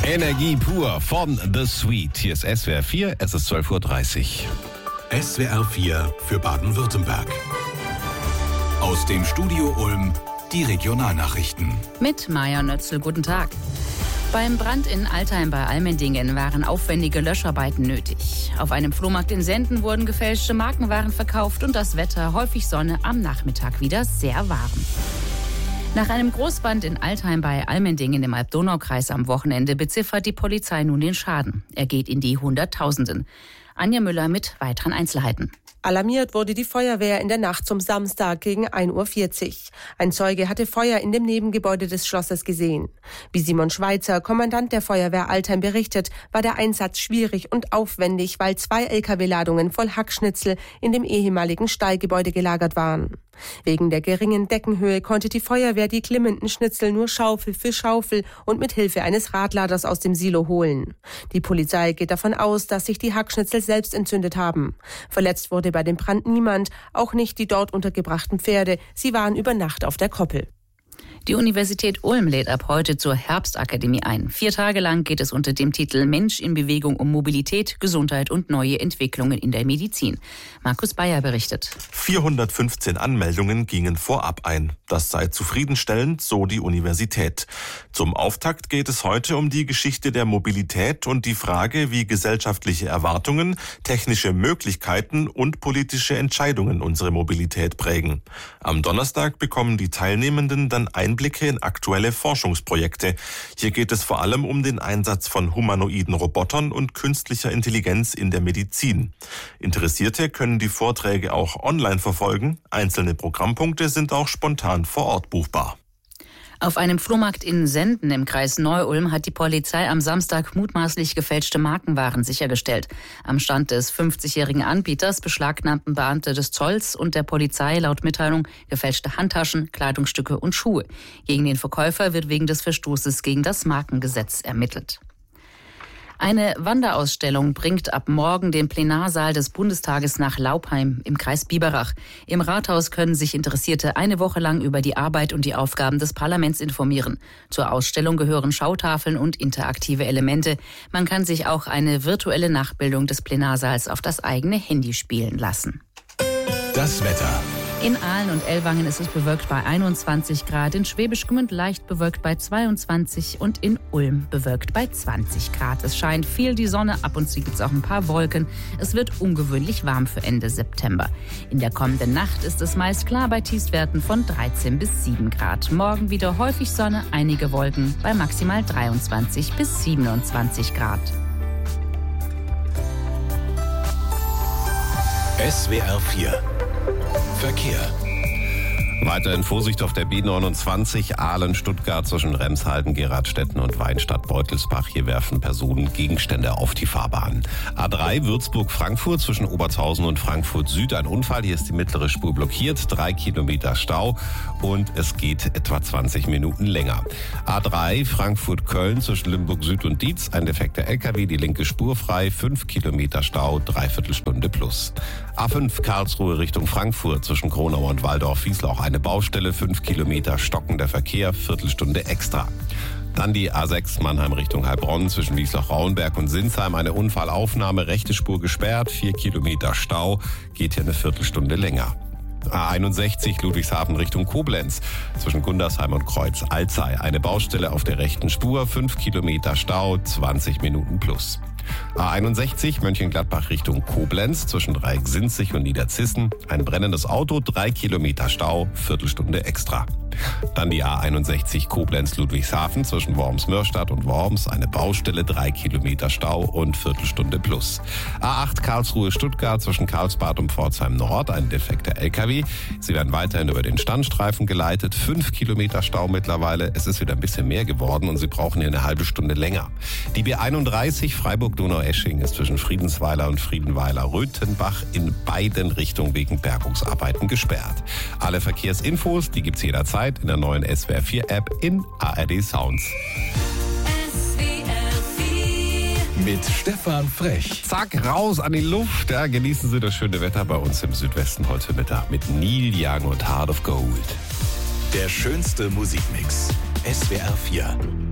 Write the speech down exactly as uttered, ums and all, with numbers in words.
Energie pur von The Sweet. Hier ist S W R vier, es ist zwölf Uhr dreißig. S W R vier für Baden-Württemberg. Aus dem Studio Ulm die Regionalnachrichten. Mit Maja Nötzl, guten Tag. Beim Brand in Altheim bei Almendingen waren aufwendige Löscharbeiten nötig. Auf einem Flohmarkt in Senden wurden gefälschte Markenwaren verkauft und das Wetter, häufig Sonne, am Nachmittag wieder sehr warm. Nach einem Großbrand in Altheim bei Almendingen im Alb-Donau-Kreis am Wochenende beziffert die Polizei nun den Schaden. Er geht in die Hunderttausenden. Anja Müller mit weiteren Einzelheiten. Alarmiert wurde die Feuerwehr in der Nacht zum Samstag gegen ein Uhr vierzig. Ein Zeuge hatte Feuer in dem Nebengebäude des Schlosses gesehen. Wie Simon Schweizer, Kommandant der Feuerwehr Altheim, berichtet, war der Einsatz schwierig und aufwendig, weil zwei L K W-Ladungen voll Hackschnitzel in dem ehemaligen Stallgebäude gelagert waren. Wegen der geringen Deckenhöhe konnte die Feuerwehr die glimmenden Schnitzel nur Schaufel für Schaufel und mit Hilfe eines Radladers aus dem Silo holen. Die Polizei geht davon aus, dass sich die Hackschnitzel selbst entzündet haben. Verletzt wurde bei dem Brand niemand, auch nicht die dort untergebrachten Pferde. Sie waren über Nacht auf der Koppel. Die Universität Ulm lädt ab heute zur Herbstakademie ein. Vier Tage lang geht es unter dem Titel Mensch in Bewegung um Mobilität, Gesundheit und neue Entwicklungen in der Medizin. Markus Bayer berichtet. vierhundertfünfzehn Anmeldungen gingen vorab ein. Das sei zufriedenstellend, so die Universität. Zum Auftakt geht es heute um die Geschichte der Mobilität und die Frage, wie gesellschaftliche Erwartungen, technische Möglichkeiten und politische Entscheidungen unsere Mobilität prägen. Am Donnerstag bekommen die Teilnehmenden dann Einblicke in aktuelle Forschungsprojekte. Hier geht es vor allem um den Einsatz von humanoiden Robotern und künstlicher Intelligenz in der Medizin. Interessierte können die Vorträge auch online verfolgen. Einzelne Programmpunkte sind auch spontan vor Ort buchbar. Auf einem Flohmarkt in Senden im Kreis Neu-Ulm hat die Polizei am Samstag mutmaßlich gefälschte Markenwaren sichergestellt. Am Stand des fünfzigjährigen Anbieters beschlagnahmten Beamte des Zolls und der Polizei laut Mitteilung gefälschte Handtaschen, Kleidungsstücke und Schuhe. Gegen den Verkäufer wird wegen des Verstoßes gegen das Markengesetz ermittelt. Eine Wanderausstellung bringt ab morgen den Plenarsaal des Bundestages nach Laupheim im Kreis Biberach. Im Rathaus können sich Interessierte eine Woche lang über die Arbeit und die Aufgaben des Parlaments informieren. Zur Ausstellung gehören Schautafeln und interaktive Elemente. Man kann sich auch eine virtuelle Nachbildung des Plenarsaals auf das eigene Handy spielen lassen. Das Wetter. In Aalen und Ellwangen ist es bewölkt bei einundzwanzig Grad, in Schwäbisch Gmünd leicht bewölkt bei zweiundzwanzig und in Ulm bewölkt bei zwanzig Grad. Es scheint viel die Sonne, ab und zu gibt es auch ein paar Wolken. Es wird ungewöhnlich warm für Ende September. In der kommenden Nacht ist es meist klar bei Tiefstwerten von dreizehn bis sieben Grad. Morgen wieder häufig Sonne, einige Wolken bei maximal dreiundzwanzig bis siebenundzwanzig Grad. S W R vier Verkehr. Weiterhin Vorsicht auf der B neunundzwanzig Aalen-Stuttgart zwischen Remshalden, Geradstetten und Weinstadt-Beutelsbach. Hier werfen Personen Gegenstände auf die Fahrbahn. A drei Würzburg-Frankfurt zwischen Obertshausen und Frankfurt Süd. Ein Unfall, hier ist die mittlere Spur blockiert. Drei Kilometer Stau und es geht etwa zwanzig Minuten länger. A drei Frankfurt-Köln zwischen Limburg Süd und Dietz. Ein defekter L K W, die linke Spur frei. Fünf Kilometer Stau, Dreiviertelstunde plus. A fünf Karlsruhe Richtung Frankfurt zwischen Kronau und Waldorf-Wieslauch. Eine Baustelle, fünf Kilometer stockender Verkehr, Viertelstunde extra. Dann die A sechs Mannheim Richtung Heilbronn zwischen Wiesloch-Rauenberg und Sinsheim. Eine Unfallaufnahme, rechte Spur gesperrt, vier Kilometer Stau, geht hier eine Viertelstunde länger. A einundsechzig Ludwigshafen Richtung Koblenz zwischen Gundersheim und Kreuz Alzey. Eine Baustelle auf der rechten Spur, fünf Kilometer Stau, zwanzig Minuten plus. A einundsechzig Mönchengladbach Richtung Koblenz zwischen Dreieck-Sinzig und Niederzissen. Ein brennendes Auto, drei Kilometer Stau, Viertelstunde extra. Dann die A einundsechzig Koblenz-Ludwigshafen zwischen Worms-Mörstadt und Worms. Eine Baustelle, drei Kilometer Stau und Viertelstunde plus. A acht Karlsruhe-Stuttgart zwischen Karlsbad und Pforzheim Nord. Ein defekter L K W. Sie werden weiterhin über den Standstreifen geleitet. Fünf Kilometer Stau mittlerweile. Es ist wieder ein bisschen mehr geworden und Sie brauchen hier eine halbe Stunde länger. Die B einunddreißig Freiburg-Donaueschingen ist zwischen Friedensweiler und Friedenweiler-Röthenbach in beiden Richtungen wegen Bergungsarbeiten gesperrt. Alle Verkehrsinfos, die gibt's jederzeit in der neuen S W R vier App in A R D Sounds. S W R vier mit Stefan Frech. Zack, raus an die Luft. Ja, genießen Sie das schöne Wetter bei uns im Südwesten heute Mittag mit Neil Young und Heart of Gold. Der schönste Musikmix. S W R vier.